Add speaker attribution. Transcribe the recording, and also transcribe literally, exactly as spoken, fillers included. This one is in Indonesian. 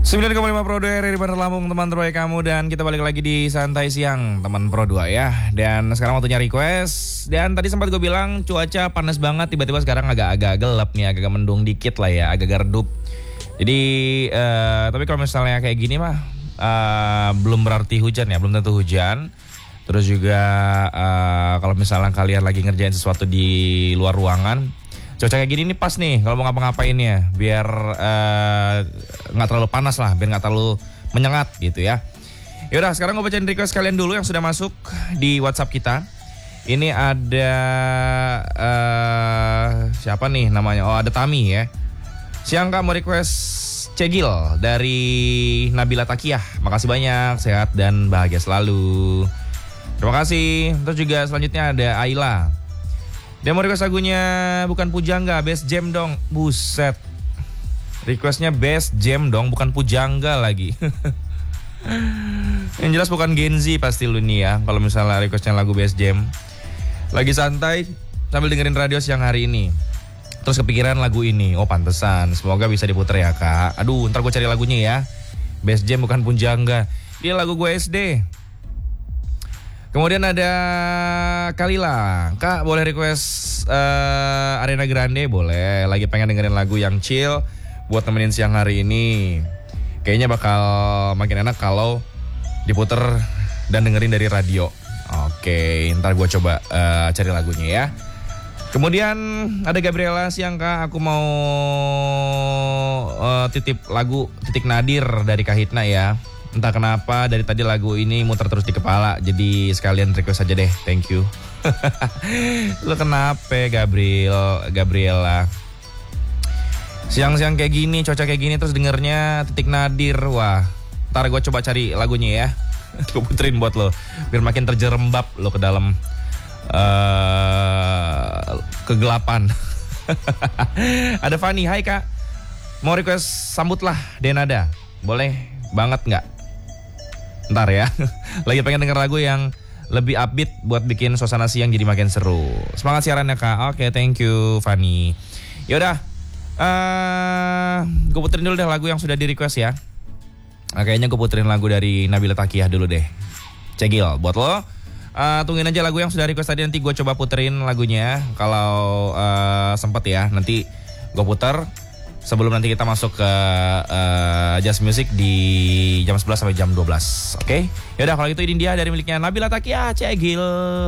Speaker 1: sembilan koma lima Pro dua R R I Bandar Lampung, teman terbaik kamu. Dan kita balik lagi di Santai Siang, teman Pro dua ya. Dan sekarang waktunya request. Dan tadi sempat gue bilang cuaca panas banget, tiba-tiba sekarang agak-agak gelap nih, agak mendung dikit lah ya, agak redup. Jadi, uh, tapi kalau misalnya kayak gini mah uh, belum berarti hujan ya, belum tentu hujan. Terus juga uh, kalau misalnya kalian lagi ngerjain sesuatu di luar ruangan, cuaca kayak gini nih pas nih kalau mau ngapa-ngapain ya, biar nggak uh, terlalu panas lah, biar nggak terlalu menyengat gitu ya. Yaudah, sekarang gue bacain request kalian dulu yang sudah masuk di WhatsApp kita. Ini ada uh, siapa nih namanya? Oh, ada Tami ya. Siang Kak, mau request Cegil dari Nabila Takiyah. Makasih banyak, sehat dan bahagia selalu. Terima kasih. Terus juga selanjutnya ada Ayla. Dia mau request lagunya bukan Pujangga, Best Jam dong. Buset, requestnya Best Jam dong, bukan Pujangga lagi. Yang jelas bukan Gen Z pasti lu nih ya, kalau misalnya requestnya lagu Best Jam. Lagi santai sambil dengerin radio siang hari ini, terus kepikiran lagu ini. Oh pantesan, semoga bisa diputer ya Kak. Aduh, ntar gue cari lagunya ya. Best Jam bukan Pujangga, dia lagu gue S D. Kemudian ada Kalila. Kak, boleh request uh, Ariana Grande? Boleh. Lagi pengen dengerin lagu yang chill buat nemenin siang hari ini. Kayaknya bakal makin enak kalau diputer dan dengerin dari radio. Oke, ntar gue coba uh, cari lagunya ya. Kemudian ada Gabriela. Siang Kak, aku mau uh, titip lagu Titik Nadir dari Kahitna ya. Entah kenapa dari tadi lagu ini muter terus di kepala, jadi sekalian request aja deh, thank you. Lo kenapa Gabriel, Gabriela? Siang-siang kayak gini, cuaca kayak gini terus dengernya Titik Nadir. Wah, ntar gue coba cari lagunya ya. Gue puterin buat lo, biar makin terjerembab lo ke dalam uh, kegelapan. Ada Fanny, hai Kak, mau request Sambutlah Denada, boleh banget nggak? Ntar ya, lagi pengen denger lagu yang lebih upbeat buat bikin suasana siang jadi makin seru. Semangat siarannya Kak. Oke, thank you Fanny. Yaudah, uh, gue puterin dulu deh lagu yang sudah di request ya. Nah, kayaknya gue puterin lagu dari Nabila Takiyah dulu deh. Cegil buat lo. Uh, tungguin aja lagu yang sudah request tadi, nanti gue coba puterin lagunya. Kalau uh, sempet ya, nanti gue puter sebelum nanti kita masuk ke uh, Jazz Music di jam sebelas sampai jam dua belas. Oke? Okay? Yaudah, kalau gitu ini dia dari miliknya Nabila Takiyah, Cegil.